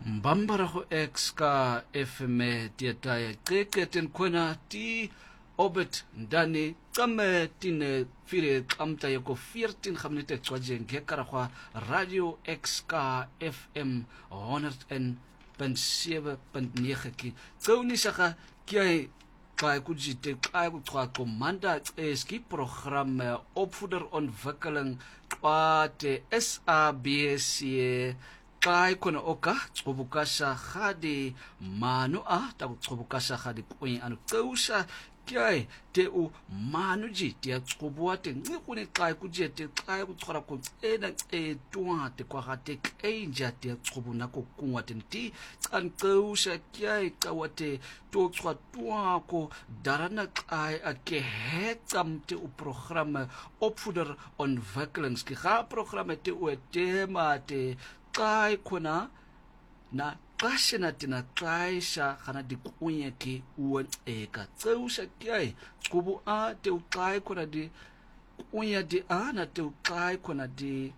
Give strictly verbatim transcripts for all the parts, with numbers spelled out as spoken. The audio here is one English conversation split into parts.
Mbambara ho X ka F M tiataya keke ten kwena ti obet ndani kame tine fire kamta yako veertien minute twaje ngekara kwa Radio X ka F M honderd punt sewe punt nege ki tsauni saka kia kai kujite kai kutwa komanda eski programme opvoederontwikkeling kwate S A B C kai kona oka tsobukasha khadi manu a ta tsobukasha khadi kwen anu tsausha kai te u manuji te tsobua te ngikune kai kujete kai kutsara ko tsena e twa te kwa gate kenja te tsobuna ko kunwa te ti tsan tsausha kai kawate to tswa twa ko darana kai ake hetsam te u programme opvoeder ontwikkelings ki ga programme te u tema te kai kona na kashena tina kaisha kana dikunye ki uwen eka tsausha kiai kubu a te ukai kona di kunya di a na te ukai kona di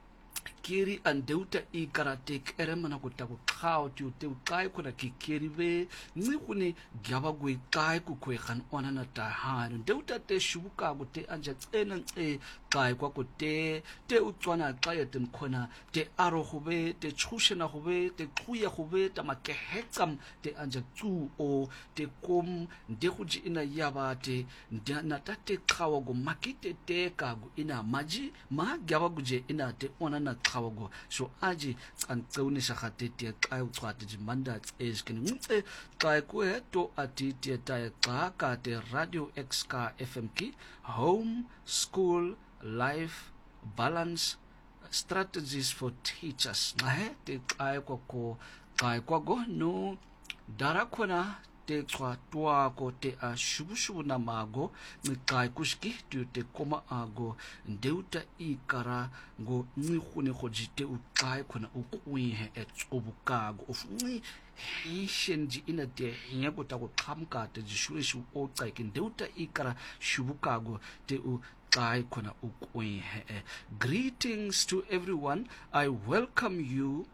kiri andeuta I karate kere mana kuta ku kao ti te ukai kona ki kiri ve ni kuni gyaba gui kai ku kwe kan ona na ta hanu deuta te shubuka ku te anja tsena e kai kwa ku te te utswana kai te mkhona te aro hube te chushena hube te kuya hube ta makehetsam te anja tsu o te kom de huji ina yaba te na ta te kawa go makite te ka go ina maji ma gyaba guje ina te ona na kawago so aji tsantsoni shakate te kai utswate jimanda tseske ngutse kai ku to ati te ta ka te Radio X ka F M ki home school life balance strategies for teachers nahe te kai ko ko kai ko go no darakona te tswa tua ko te a shubu shubu na mago ni kai kuski tu te koma ago ndeuta I kara go ni khune go jite u kai khona u kuihe e tsobukago of ni hishenji ina te hinya go ta go khamka te jishurishu o tsaike ndeuta I kara shubukago te u kai khona u kuihe. Greetings to everyone. I welcome you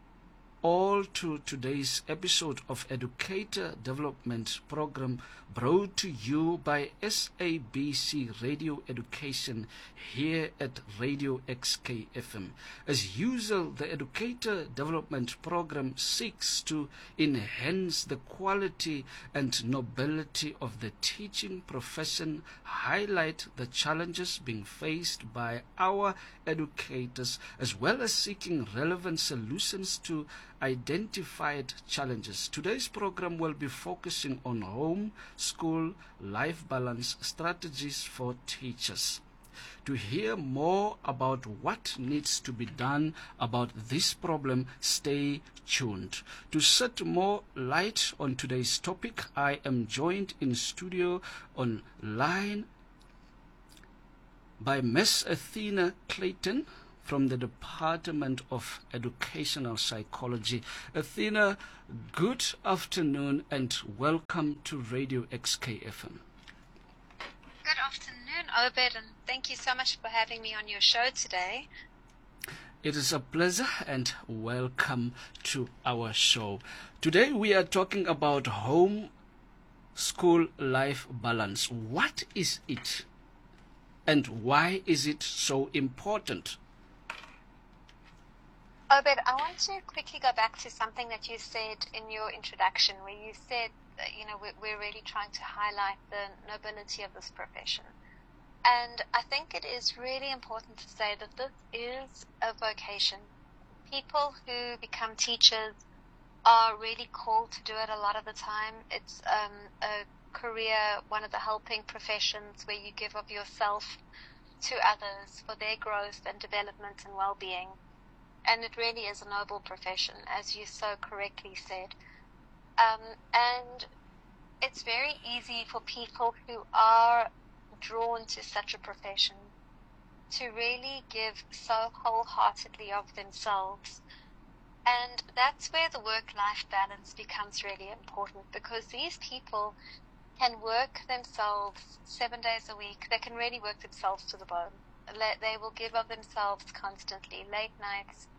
all to today's episode of Educator Development Program brought to you by S A B C Radio Education here at Radio X K F M. As usual, the Educator Development Program seeks to enhance the quality and nobility of the teaching profession, highlight the challenges being faced by our educators, as well as seeking relevant solutions to identified challenges. Today's program will be focusing on home, school, life balance strategies for teachers. To hear more about what needs to be done about this problem, stay tuned. To shed more light on today's topic, I am joined in studio online by Miss Athena Clayton from the Department of Educational Psychology. Athena, good afternoon and welcome to Radio X K F M. Good afternoon, Obed, and thank you so much for having me on your show today. It is a pleasure and welcome to our show. Today we are talking about home school life balance. What is it and why is it so important? Obed, I want to quickly go back to something that you said in your introduction, where you said that, you know, we're, we're really trying to highlight the nobility of this profession. And I think it is really important to say that this is a vocation. People who become teachers are really called to do it a lot of the time. It's um, a career, one of the helping professions where you give of yourself to others for their growth and development and well-being. And it really is a noble profession, as you so correctly said. Um, and it's very easy for people who are drawn to such a profession to really give so wholeheartedly of themselves. And that's where the work-life balance becomes really important, because these people can work themselves seven days a week. They can really work themselves to the bone. They will give of themselves constantly, late nights,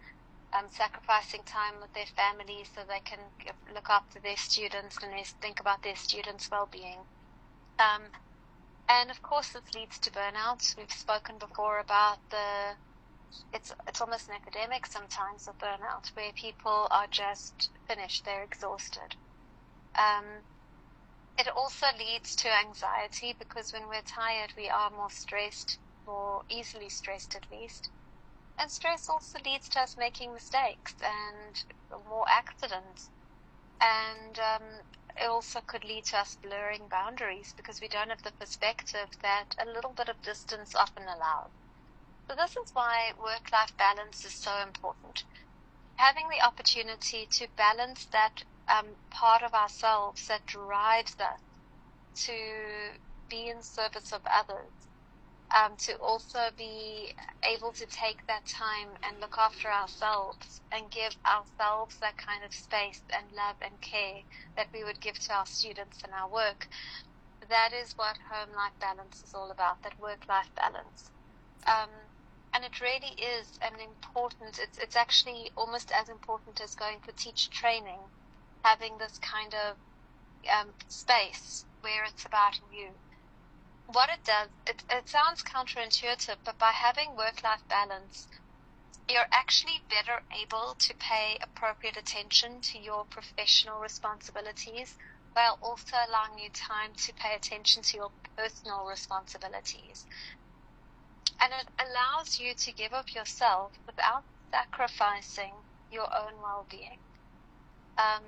um, sacrificing time with their families so they can look after their students and they think about their students' well-being. Um, and of course, this leads to burnout. We've spoken before about the, it's, it's almost an epidemic sometimes of burnout, where people are just finished, they're exhausted. Um, it also leads to anxiety, because when we're tired, we are more stressed, more easily stressed at least. And stress also leads to us making mistakes and more accidents. And um, it also could lead to us blurring boundaries, because we don't have the perspective that a little bit of distance often allows. So this is why work-life balance is so important. Having the opportunity to balance that um, part of ourselves that drives us to be in service of others, um, to also be able to take that time and look after ourselves and give ourselves that kind of space and love and care that we would give to our students and our work. That is what home-life balance is all about, that work-life balance. Um, and it really is an important, it's, it's actually almost as important as going for teacher training, having this kind of um, space where it's about you. What it does, it, it sounds counterintuitive, but by having work-life balance, you're actually better able to pay appropriate attention to your professional responsibilities, while also allowing you time to pay attention to your personal responsibilities. And it allows you to give of yourself without sacrificing your own well-being. Um,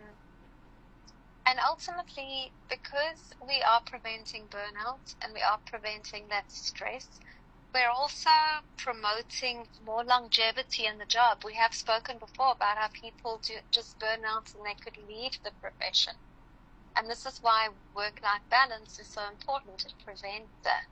And ultimately, because we are preventing burnout and we are preventing that stress, we're also promoting more longevity in the job. We have spoken before about how people do just burn out and they could leave the profession. And this is why work-life balance is so important. It prevents that.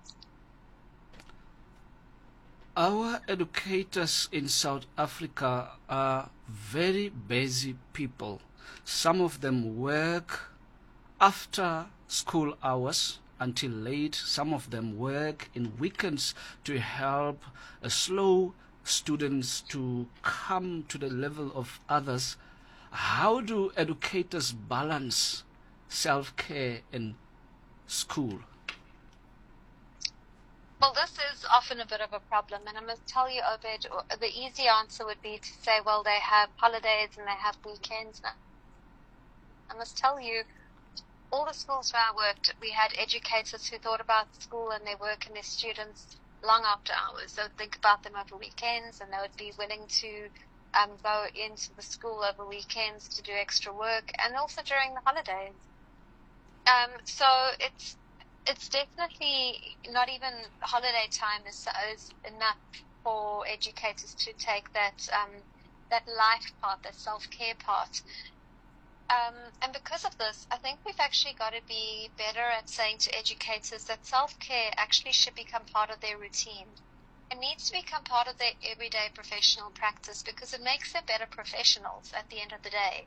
Our educators in South Africa are very busy people. Some of them work after school hours until late. Some of them work in weekends to help uh, slow students to come to the level of others. How do educators balance self-care in school? Well, this is often a bit of a problem, and I must tell you, Obed, the easy answer would be to say, well, they have holidays and they have weekends now. I must tell you, all the schools where I worked, we had educators who thought about school and their work and their students long after hours. They would think about them over weekends, and they would be willing to um, go into the school over weekends to do extra work, and also during the holidays. Um, so it's it's definitely not even holiday time is, is enough for educators to take that um, that life part, that self-care part. Um, and because of this, I think we've actually got to be better at saying to educators that self-care actually should become part of their routine. It needs to become part of their everyday professional practice, because it makes them better professionals at the end of the day.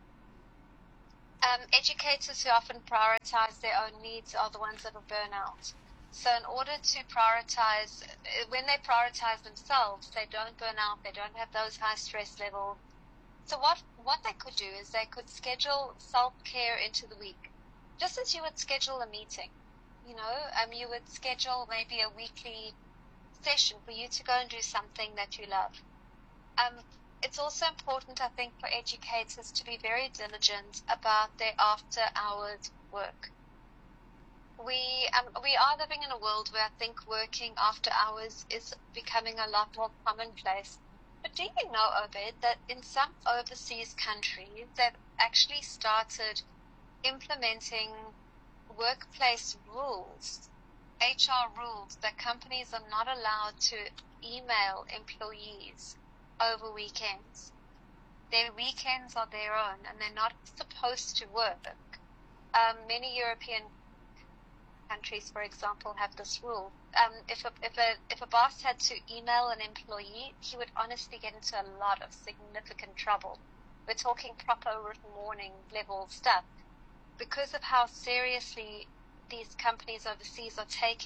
Um, educators who often prioritize their own needs are the ones that will burn out. So in order to prioritize, when they prioritize themselves, they don't burn out, they don't have those high stress levels. So what, what they could do is they could schedule self-care into the week, just as you would schedule a meeting. You know, um, you would schedule maybe a weekly session for you to go and do something that you love. Um, it's also important, I think, for educators to be very diligent about their after-hours work. We um, we are living in a world where I think working after hours is becoming a lot more commonplace. But do you know, Obed, that in some overseas countries they've actually started implementing workplace rules, H R rules, that companies are not allowed to email employees over weekends. Their weekends are their own, and they're not supposed to work. Um, many European countries, for example, have this rule. Um, if a if a if a boss had to email an employee, he would honestly get into a lot of significant trouble. We're talking proper written warning level stuff, because of how seriously these companies overseas are taking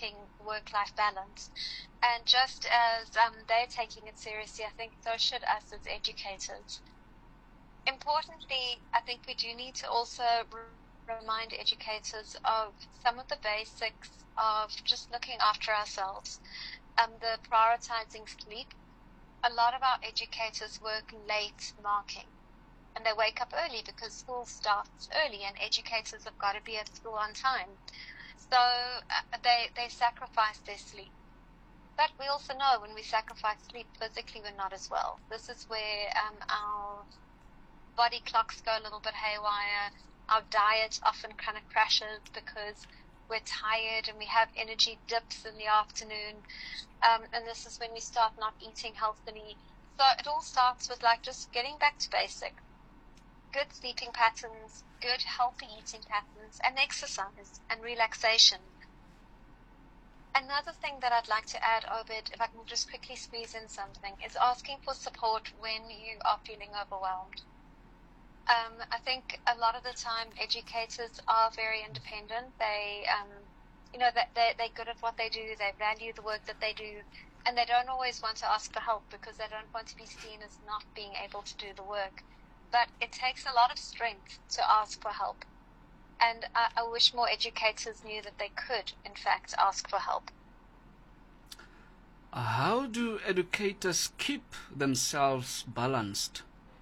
work-life balance. And just as um, they're taking it seriously, I think so should us as educators. Importantly, I think we do need to also remind educators of some of the basics of just looking after ourselves. Um, the prioritizing sleep. A lot of our educators work late marking, and they wake up early because school starts early, and educators have got to be at school on time. So uh, they they sacrifice their sleep. But we also know when we sacrifice sleep physically, we're not as well. This is where um, our body clocks go a little bit haywire. Our diet often kind of crashes because we're tired and we have energy dips in the afternoon. Um, and this is when we start not eating healthily. So it all starts with like just getting back to basic. Good sleeping patterns, good healthy eating patterns, and exercise and relaxation. Another thing that I'd like to add, Obed, if I can just quickly squeeze in something, is asking for support when you are feeling overwhelmed. Um, I think a lot of the time educators are very independent. They, um, you know, they, they, they're good at what they do. They value the work that they do. And they don't always want to ask for help because they don't want to be seen as not being able to do the work. But it takes a lot of strength to ask for help. And I, I wish more educators knew that they could, in fact, ask for help. How do educators keep themselves balanced?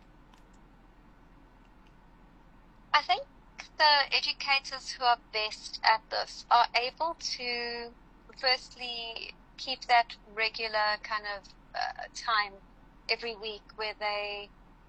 I think the educators who are best at this are able to, firstly, keep that regular kind of uh, time every week where they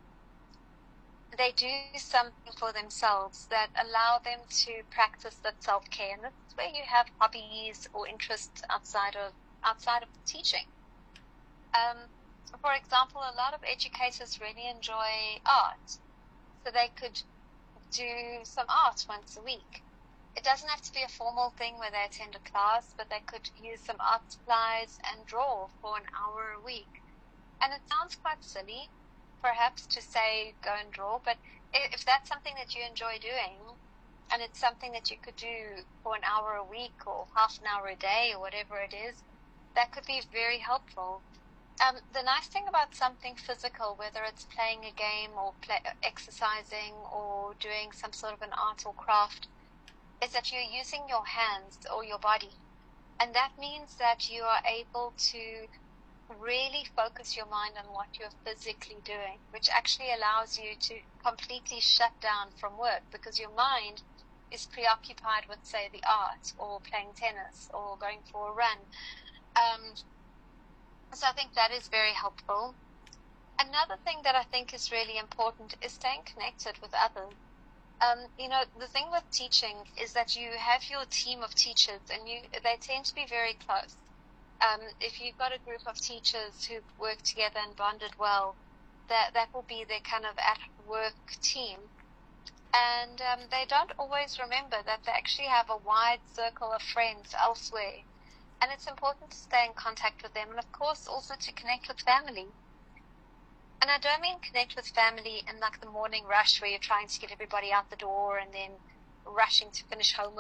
they do something for themselves that allow them to practice that self-care. And this is where you have hobbies or interests outside of outside of teaching. Um, for example, a lot of educators really enjoy art, so they could do some art once a week. It doesn't have to be a formal thing where they attend a class, but they could use some art supplies and draw for an hour a week. And it sounds quite silly, perhaps, to say go and draw, but if that's something that you enjoy doing, and it's something that you could do for an hour a week or half an hour a day or whatever it is, that could be very helpful. Um, the nice thing about something physical, whether it's playing a game or play, exercising or doing some sort of an art or craft, is that you're using your hands or your body. And that means that you are able to really focus your mind on what you're physically doing, which actually allows you to completely shut down from work because your mind is preoccupied with, say, the art or playing tennis or going for a run. Um, So I think that is very helpful. Another thing that I think is really important is staying connected with others. Um, you know, the thing with teaching is that you have your team of teachers and you they tend to be very close. Um, if you've got a group of teachers who work together and bonded well, that, that will be their kind of at-work team. And um, they don't always remember that they actually have a wide circle of friends elsewhere. And it's important to stay in contact with them and, of course, also to connect with family. And I don't mean connect with family in like the morning rush where you're trying to get everybody out the door and then rushing to finish homework